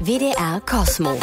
WDR Cosmo.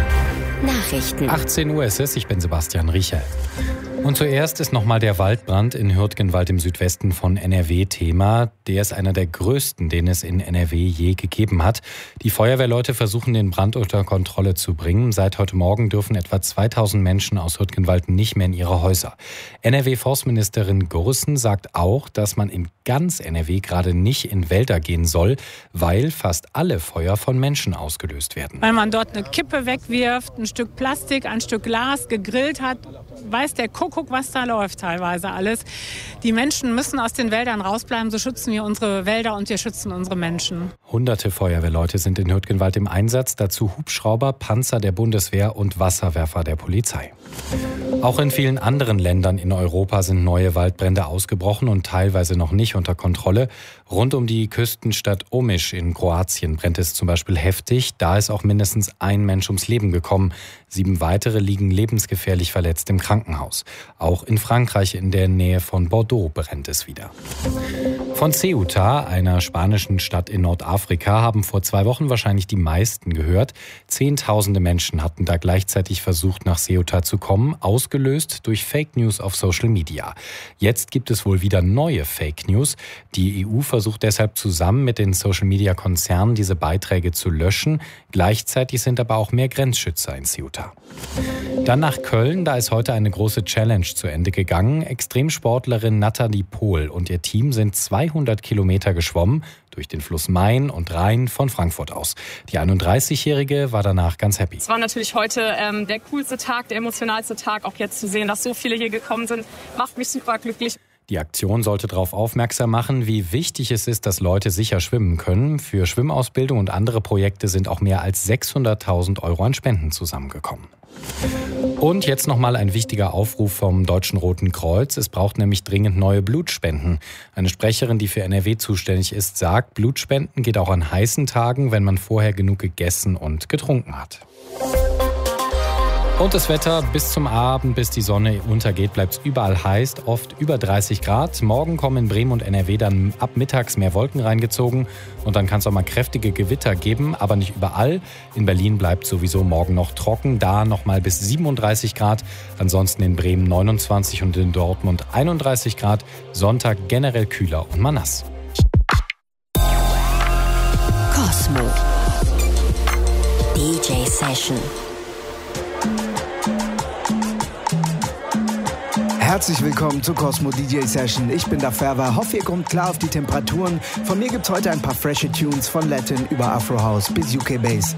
Nachrichten. 18 Uhr ist es, ich bin Sebastian Richer. Und zuerst ist nochmal der Waldbrand in Hürtgenwald im Südwesten von NRW Thema. Der ist einer der größten, den es in NRW je gegeben hat. Die Feuerwehrleute versuchen, den Brand unter Kontrolle zu bringen. Seit heute Morgen dürfen etwa 2000 Menschen aus Hürtgenwald nicht mehr in ihre Häuser. NRW-Forstministerin Gurssen sagt auch, dass man in ganz NRW gerade nicht in Wälder gehen soll, weil fast alle Feuer von Menschen ausgelöst werden. Weil man dort eine Kippe wegwirft, ein Stück Plastik, ein Stück Glas gegrillt hat, weiß der Kuckuck, was da läuft teilweise alles. Die Menschen müssen aus den Wäldern rausbleiben, so schützen wir unsere Wälder und wir schützen unsere Menschen. Hunderte Feuerwehrleute sind in Hürtgenwald im Einsatz, dazu Hubschrauber, Panzer der Bundeswehr und Wasserwerfer der Polizei. Auch in vielen anderen Ländern in Europa sind neue Waldbrände ausgebrochen und teilweise noch nicht unter Kontrolle. Rund um die Küstenstadt Omiš in Kroatien brennt es zum Beispiel heftig. Da ist auch mindestens ein Mensch ums Leben gekommen. 7 weitere liegen lebensgefährlich verletzt im Krankenhaus. Auch in Frankreich in der Nähe von Bordeaux brennt es wieder. Von Ceuta, einer spanischen Stadt in Nordafrika, haben vor 2 Wochen wahrscheinlich die meisten gehört. Zehntausende Menschen hatten da gleichzeitig versucht, nach Ceuta zu kommen, ausgelöst durch Fake News auf Social Media. Jetzt gibt es wohl wieder neue Fake News. Die EU versucht deshalb zusammen mit den Social Media Konzernen diese Beiträge zu löschen. Gleichzeitig sind aber auch mehr Grenzschützer in Ceuta. Dann nach Köln, da ist heute eine große Challenge zu Ende gegangen. Extremsportlerin Nathalie Pohl und ihr Team sind 200 Kilometer geschwommen durch den Fluss Main und Rhein von Frankfurt aus. Die 31-Jährige war danach ganz happy. Es war natürlich heute der coolste Tag, der emotionalste Tag. Auch jetzt zu sehen, dass so viele hier gekommen sind, macht mich super glücklich. Die Aktion sollte darauf aufmerksam machen, wie wichtig es ist, dass Leute sicher schwimmen können. Für Schwimmausbildung und andere Projekte sind auch mehr als 600.000 Euro an Spenden zusammengekommen. Und jetzt nochmal ein wichtiger Aufruf vom Deutschen Roten Kreuz. Es braucht nämlich dringend neue Blutspenden. Eine Sprecherin, die für NRW zuständig ist, sagt, Blutspenden geht auch an heißen Tagen, wenn man vorher genug gegessen und getrunken hat. Und das Wetter bis zum Abend, bis die Sonne untergeht, bleibt es überall heiß, oft über 30 Grad. Morgen kommen in Bremen und NRW dann ab mittags mehr Wolken reingezogen und dann kann es auch mal kräftige Gewitter geben, aber nicht überall. In Berlin bleibt sowieso morgen noch trocken, da nochmal bis 37 Grad. Ansonsten in Bremen 29 und in Dortmund 31 Grad. Sonntag generell kühler und mal nass. Cosmo. DJ Session. Herzlich willkommen zur Cosmo DJ Session. Ich bin der Ferber, hoffe ihr kommt klar auf die Temperaturen. Von mir gibt's heute ein paar frische Tunes von Latin über Afro House bis UK Bass.